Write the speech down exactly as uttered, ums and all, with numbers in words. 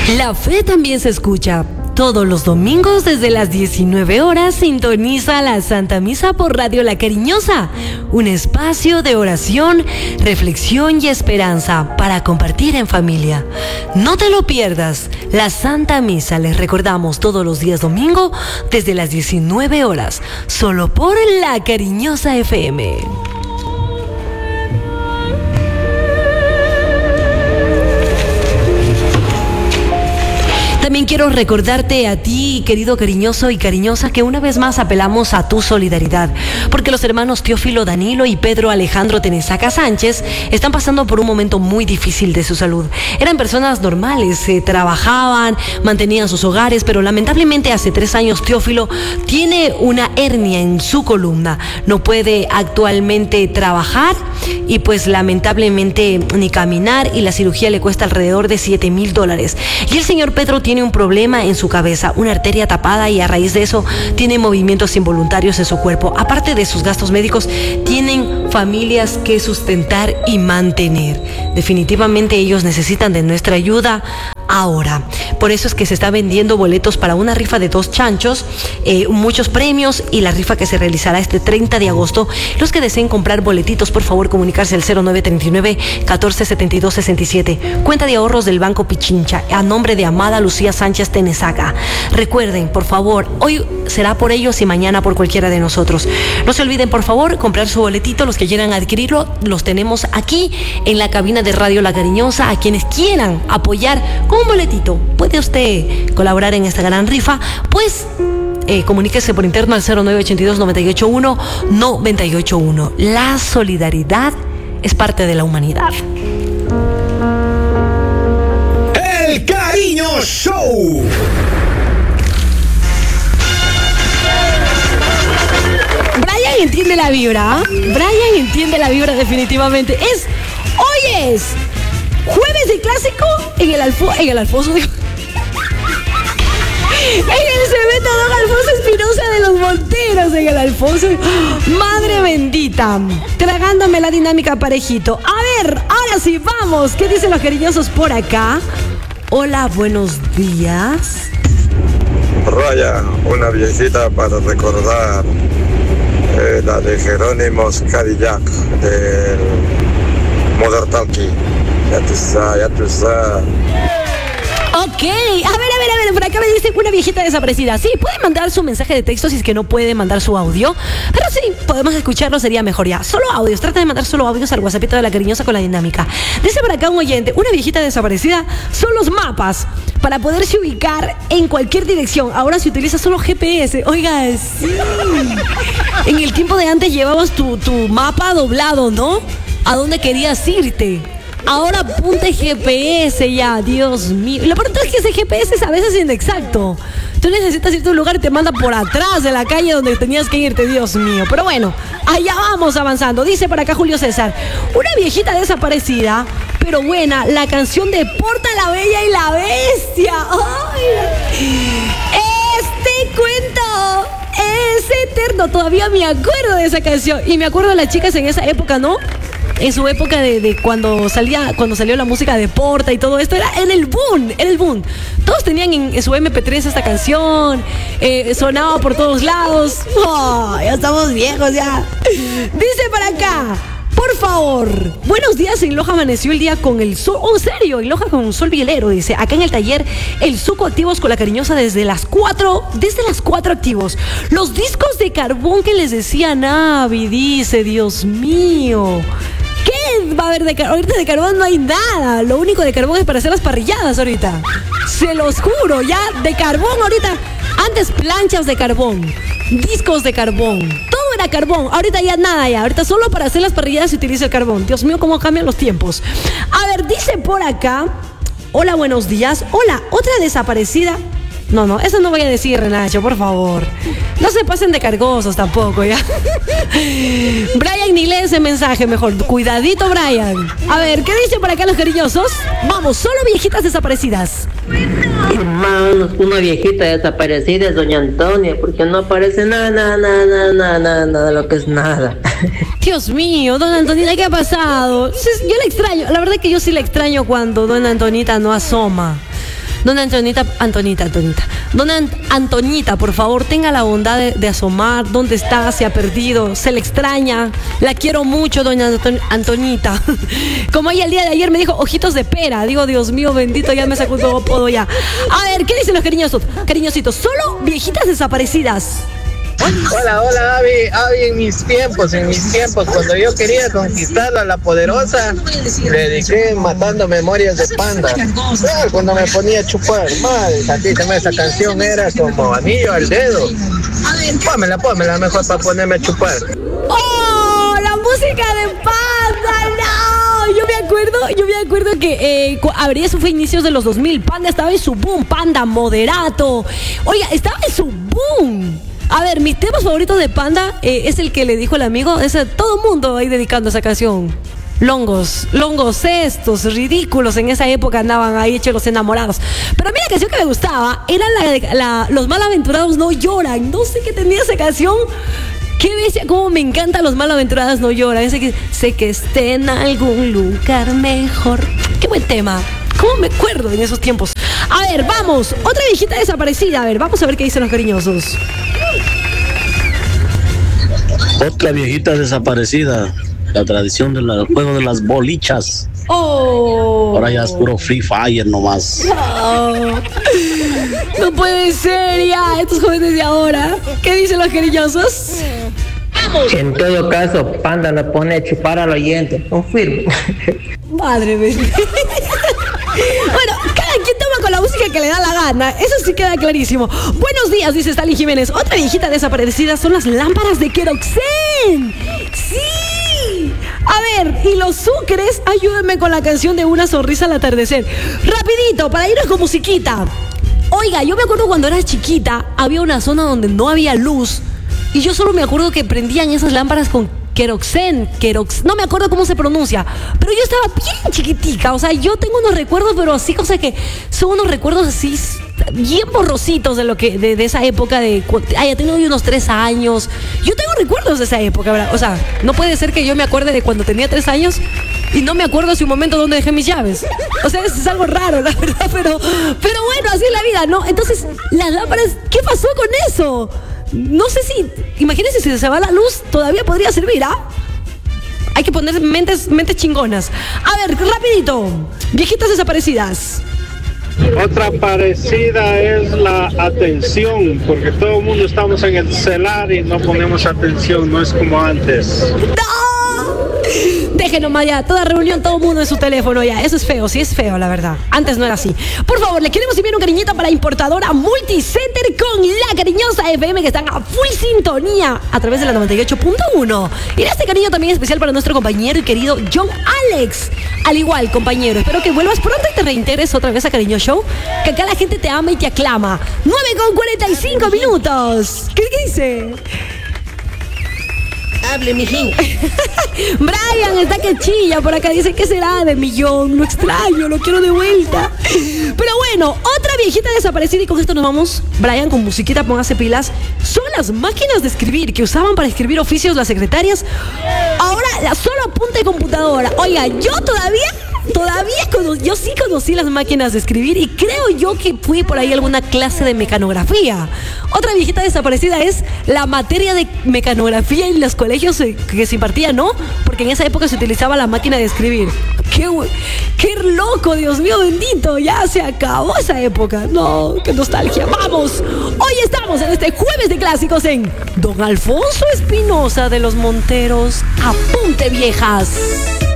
La fe también se escucha. Todos los domingos desde las diecinueve horas sintoniza la Santa Misa por Radio La Cariñosa, un espacio de oración, reflexión y esperanza para compartir en familia. No te lo pierdas, la Santa Misa, les recordamos, todos los días domingo desde las diecinueve horas, solo por La Cariñosa F M. También quiero recordarte a ti, querido cariñoso y cariñosa, que una vez más apelamos a tu solidaridad, porque los hermanos Teófilo Danilo y Pedro Alejandro Tenesaca Sánchez están pasando por un momento muy difícil de su salud. Eran personas normales, eh, trabajaban, mantenían sus hogares, pero lamentablemente hace tres años Teófilo tiene una hernia en su columna, no puede actualmente trabajar y pues lamentablemente ni caminar, y la cirugía le cuesta alrededor de siete mil dólares. Y el señor Pedro tiene un problema en su cabeza, una arteria tapada, y a raíz de eso tiene movimientos involuntarios en su cuerpo. Aparte de sus gastos médicos, tienen familias que sustentar y mantener. Definitivamente ellos necesitan de nuestra ayuda ahora. Por eso es que se está vendiendo boletos para una rifa de dos chanchos, eh, muchos premios, y la rifa que se realizará este treinta de agosto. Los que deseen comprar boletitos, por favor, comunicarse al cero nueve treinta y nueve, catorce setenta y dos sesenta y siete. Cuenta de ahorros del Banco Pichincha, a nombre de Amada Lucía Sánchez Tenesaca. Recuerden, por favor, hoy será por ellos y mañana por cualquiera de nosotros. No se olviden, por favor, comprar su boletito. Los que quieran adquirirlo, los tenemos aquí en la cabina de Radio La Cariñosa. A quienes quieran apoyar con un boletito, puede usted colaborar en esta gran rifa, pues eh, comuníquese por interno al cero nueve ochenta y dos, noventa y ocho uno, noventa y ocho uno. La solidaridad es parte de la humanidad. El Cariño Show. Brian entiende la vibra, ¿eh? Brian entiende la vibra definitivamente. Es, hoy es jueves de clásico en el Alfo, en el Alfonso, digo, en el cemento Don Alfonso Espinosa de los Monteros, en el Alfonso. Madre bendita, tragándome la dinámica parejito. A ver, ahora sí, vamos. ¿Qué dicen los cariñosos por acá? Hola, buenos días. Raya, una viejita para recordar, eh, la de Jerónimo Cadillac del Modern Talkie. Ya tú sabes, ya tú sabes. Ok, a ver, a ver, a ver, por acá me dice una viejita desaparecida. Sí, puede mandar su mensaje de texto si es que no puede mandar su audio, pero sí, podemos escucharlo, sería mejor ya. Solo audios, trata de mandar solo audios al WhatsAppito de La Cariñosa con la dinámica. Dice por acá un oyente, una viejita desaparecida son los mapas para poderse ubicar en cualquier dirección. Ahora se utiliza solo G P S. Oiga, sí. En el tiempo de antes llevabas tu, tu mapa doblado, ¿no? ¿A dónde querías irte? Ahora apunte G P S ya, Dios mío. Y lo peor es que ese G P S es a veces inexacto. Tú necesitas irte a un lugar y te manda por atrás de la calle donde tenías que irte, Dios mío. Pero bueno, allá vamos avanzando. Dice por acá Julio César, una viejita desaparecida, pero buena, la canción de Porta la Bella y la Bestia. ¡Ay! Este cuento es eterno. Todavía me acuerdo de esa canción. Y me acuerdo de las chicas en esa época, ¿no? En su época de, de cuando salía cuando salió la música de Porta y todo esto, era en el boom, era el boom. Todos tenían en, en su eme pe tres esta canción, eh, sonaba por todos lados. Oh, ya estamos viejos ya. Dice para acá, por favor, buenos días, en Loja amaneció el día con el sol. Oh, serio, en Loja con un sol bielero, dice. Acá en el taller, el Suco activos con La Cariñosa desde las cuatro, desde las cuatro activos. Los discos de carbón que les decía Navi, dice, Dios mío. ¿Qué va a haber de carbón? Ahorita de carbón no hay nada. Lo único de carbón es para hacer las parrilladas ahorita. Se los juro, ya de carbón ahorita. Antes planchas de carbón, discos de carbón, todo era carbón. Ahorita ya nada ya. Ahorita solo para hacer las parrilladas se utiliza el carbón. Dios mío, cómo cambian los tiempos. A ver, dice por acá. Hola, buenos días. Hola, otra desaparecida. No, no, eso no voy a decir, Renacho, por favor. No se pasen de cargosos tampoco, ¿ya? Brian, ni lee ese mensaje mejor. Cuidadito, Brian. A ver, ¿qué dice por acá los cariñosos? Vamos, solo viejitas desaparecidas. Hermanos, una viejita desaparecida es doña Antonia, porque no aparece nada, nada, nada, nada, nada, nada, lo que es nada. Dios mío, dona Antonita, ¿qué ha pasado? Yo la extraño, la verdad que yo sí la extraño cuando dona Antonita no asoma. Dona Antonita, Antonita, Antonita. Dona Ant- Antonita, por favor, tenga la bondad de, de asomar. ¿Dónde está? Se ha perdido. Se le extraña. La quiero mucho, doña Anton- Antonita. Como ella el día de ayer me dijo, ojitos de pera. Digo, Dios mío, bendito, ya me sacó un nuevo apodo ya. A ver, ¿qué dicen los cariñosos? Cariñositos, solo viejitas desaparecidas. Hola, hola, Avi. Avi, en mis tiempos, en mis tiempos, cuando yo quería conquistarla, la poderosa, le dediqué matando memorias de Panda. Ah, cuando me ponía a chupar, madre, aquí esa canción era como anillo al dedo. Pómela, pómela mejor para ponerme a chupar. ¡Oh! La música de Panda, no. Yo me acuerdo, yo me acuerdo que eh, cu- a ver, eso fue inicios de los dos mil. Panda estaba en su boom, Panda moderato. Oiga, estaba en su boom. A ver, mis temas favoritos de Panda eh, es el que le dijo el amigo, es el- todo mundo ahí dedicando esa canción. Longos, longos estos, ridículos, en esa época andaban ahí hechos los enamorados. Pero a mí la canción que me gustaba era la de la, Los Malaventurados No Lloran. No sé qué tenía esa canción. Qué bestia, cómo me encantan Los Malaventurados No Lloran. Ese que, sé que esté en algún lugar mejor. Qué buen tema. ¿Cómo me acuerdo en esos tiempos? A ver, vamos, otra viejita desaparecida. A ver, vamos a ver qué dicen los cariñosos. Otra viejita desaparecida. La tradición del juego de las bolichas. Oh. Ahora ya es puro Free Fire nomás. Oh. No puede ser ya, estos jóvenes de ahora. ¿Qué dicen los cariñosos? En todo caso, Panda lo pone a chupar al oyente. Confirmo. Madre mía. Bueno, cada quien toma con la música que le da la gana. Eso sí queda clarísimo. Buenos días, dice Stalin Jiménez. Otra viejita desaparecida son las lámparas de queroxén. ¡Sí! A ver, y los sucres, ayúdenme con la canción de Una sonrisa al atardecer. Rapidito, para irnos con musiquita. Oiga, yo me acuerdo cuando era chiquita, había una zona donde no había luz. Y yo solo me acuerdo que prendían esas lámparas con queroxén, querox, no me acuerdo cómo se pronuncia, pero yo estaba bien chiquitica, o sea, yo tengo unos recuerdos, pero así, o sea, que son unos recuerdos así, bien borrositos de lo que, de, de esa época de, ay, ya tengo unos tres años, yo tengo recuerdos de esa época, ¿verdad? O sea, no puede ser que yo me acuerde de cuando tenía tres años y no me acuerdo hace un momento dónde dejé mis llaves, o sea, es algo raro, la verdad, pero, pero bueno, así es la vida, ¿no? Entonces, las lámparas, ¿qué pasó con eso? No sé si, imagínense si se va la luz, todavía podría servir, ¿ah? Hay que poner mentes, mentes chingonas. A ver, rapidito, viejitas desaparecidas. Otra parecida es la atención, porque todo el mundo estamos en el celular y no ponemos atención, no es como antes. ¡No! Dejen nomás ya, toda reunión, todo el mundo en su teléfono ya. Eso es feo, sí es feo, la verdad. Antes no era así. Por favor, le queremos enviar un cariñito para la importadora Multicenter con la cariñosa F M, que están a full sintonía a través de la noventa y ocho punto uno. Y este cariño también especial para nuestro compañero y querido John Alex. Al igual, compañero, espero que vuelvas pronto y te reintegres otra vez a Cariño Show, que acá la gente te ama y te aclama. nueve con cuarenta y cinco minutos. ¿Qué, qué dice? Hable, mijín. Brian está que chilla por acá, dice, ¿qué será de Millón? Lo extraño, lo quiero de vuelta. Pero bueno, otra viejita desaparecida, y con esto nos vamos. Brian, con musiquita, póngase pilas. Son las máquinas de escribir que usaban para escribir oficios las secretarias. Ahora la solo apunta de computadora. Oiga, yo todavía Todavía cono- yo sí conocí las máquinas de escribir y creo yo que fui por ahí a alguna clase de mecanografía. Otra viejita desaparecida es la materia de mecanografía en los colegios eh, que se impartía, ¿no? Porque en esa época se utilizaba la máquina de escribir. ¡Qué, qué loco, Dios mío bendito! Ya se acabó esa época. No, qué nostalgia. ¡Vamos! Hoy estamos en este jueves de clásicos en Don Alfonso Espinosa de los Monteros. ¡Apunte, viejas!